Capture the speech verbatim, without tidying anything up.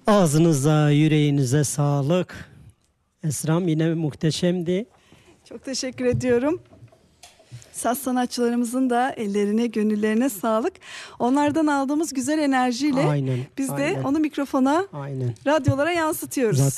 Ağzınıza, yüreğinize sağlık. Esra'm yine muhteşemdi. Çok teşekkür ediyorum. Saz sanatçılarımızın da ellerine, gönüllerine sağlık. Onlardan aldığımız güzel enerjiyle Aynen, biz de aynen. onu mikrofona, Aynen. radyolara yansıtıyoruz. Zaten